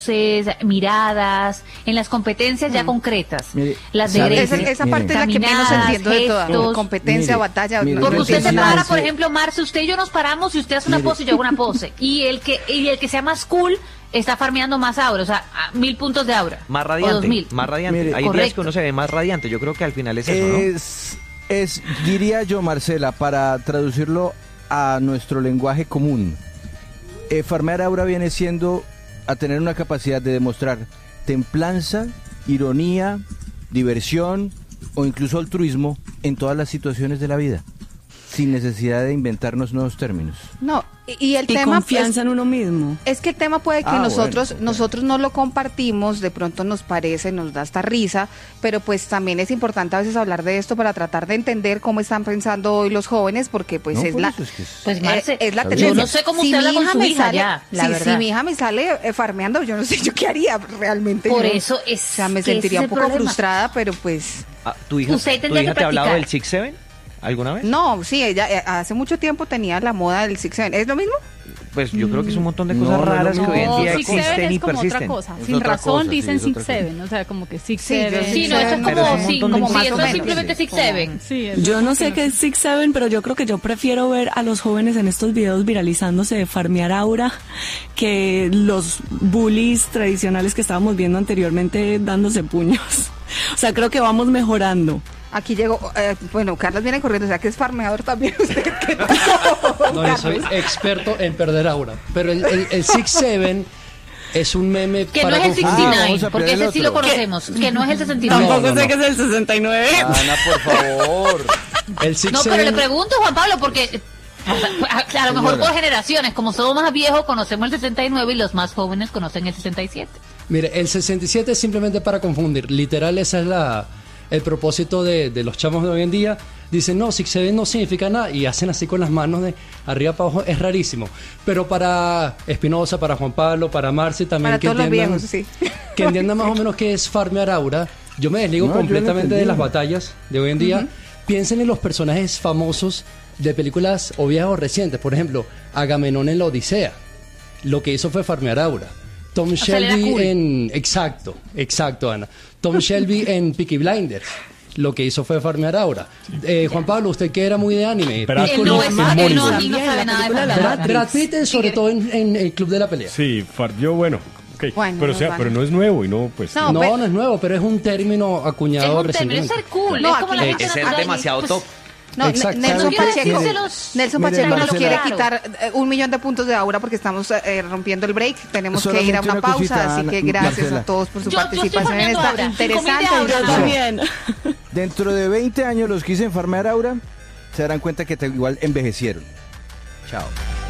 miradas, en las competencias ya concretas. Mire, las ¿sabe? de Esa parte es la que menos entiendo de toda. gestos. Competencia, batalla. Mire, Porque no usted se entiendo. para, por ejemplo, Marce, usted y yo nos paramos y usted hace una Mire. pose y yo hago una pose. Y el que sea más cool está farmeando más aura, o sea, 1000 puntos de aura. Más O radiante, 2000. más radiante. Mire, Hay días correcto. que uno se ve más radiante. Yo creo que al final es eso, ¿no? Diría yo, Marcela, para traducirlo a nuestro lenguaje común, farmear aura viene siendo a tener una capacidad de demostrar templanza, ironía, diversión o incluso altruismo en todas las situaciones de la vida, sin necesidad de inventarnos nuevos términos. No, y el Y tema confianza en uno mismo. es que el tema puede que Ah, nosotros bueno. nosotros no lo compartimos, de pronto nos parece, nos da hasta risa, pero pues también es importante a veces hablar de esto para tratar de entender cómo están pensando hoy los jóvenes, porque pues No, es por la eso es que Pues Marce, es la yo tendencia. no sé cómo usted habla mi con su me hija sale- ya, la si verdad. mi hija me sale farmeando, yo no sé yo qué haría realmente. Por yo, eso es o sea, me que ese sentiría es un el poco problema. frustrada, pero pues ¿Tu hija, Usted tu tendría hija que te ha hablado practicar. del Six Seven alguna vez? no, sí, ella hace mucho tiempo tenía la moda del Six Seven. ¿Es lo mismo? Pues yo creo que es un montón de No, cosas no, raras no, que hoy en no, día Six Seven existen y es como otra persisten. cosa. Es Sin otra razón cosa, sí, dicen es Six otra cosa. Seven, o sea, como que Six Sí, yo Seven. sí Sí, no, eso es Pero como, es un sí, montón de como cosas. si eso Más o es menos. simplemente Six Seven. Sí, es Yo no como sé que qué es Six Seven, pero yo creo que yo prefiero ver a los jóvenes en estos videos viralizándose de farmear aura que los bullies tradicionales que estábamos viendo anteriormente dándose puños. O sea, creo que vamos mejorando. Aquí llegó, bueno, Carlos viene corriendo, o sea que es farmeador también. ¿Usted qué tal? No, yo soy Carlos. experto en perder aura. Pero el Six Seven es un meme Que para no es el confundir. vamos 69, a porque poner el ese sí lo otro. conocemos. Que no es el 69. No, Tampoco no, sé no. que es el 69. Ana, por favor. El Six No, pero le Seven pregunto, Juan Pablo, porque a lo mejor Señora. por generaciones, como somos más viejos, conocemos el 69 y los más jóvenes conocen el 67. Mire, el 67 es simplemente para confundir. Literal, ese es el propósito de los chamos de hoy en día. Dicen, no, Six Seven no significa nada. Y hacen así con las manos de arriba para abajo. Es rarísimo. Pero para Espinosa, para Juan Pablo, para Marce también. Para todos los viejos, sí. Que entiendan más o menos qué es farmear aura. Yo me desligo No, yo lo completamente de entendí. las batallas de hoy en día. Piensen en los personajes famosos de películas o viejas o recientes. Por ejemplo, Agamenón en la Odisea. Lo que hizo fue farmear aura. Tom sea, él era Shelby cool. en... Exacto, Ana. Tom Shelby en Peaky Blinders. Lo que hizo fue farmear aura. Juan Pablo, usted que era muy de anime. Pero Él no, él no También, sabe la nada de película de la farmear. Brad Pitt, sobre todo en el Club de la Pelea. Sí, yo bueno, ok. Bueno, pero, nos sea, van. pero no es nuevo y no, pues... No, No, pero- no es nuevo, pero es un término Es acuñado un término, es recientemente. ser cool. No, es como la aquí- gente Es ser natural, demasiado pues, top. No, Exacto. Nelson ¿Sabe qué? Pacheco, Se los- Nelson Mire, Pacheco nos Marcela. quiere Claro. quitar 1.000.000 de puntos de aura porque estamos rompiendo el break. Tenemos que ir Solamente a una una pausa, cosita, así Ana, que gracias Marcela. a todos por su Yo estoy participación en farmeando esta aura. 5.000 de interesante aura. discusión. También. Dentro de 20 años los que dicen farmear aura se darán cuenta que igual envejecieron. Chao.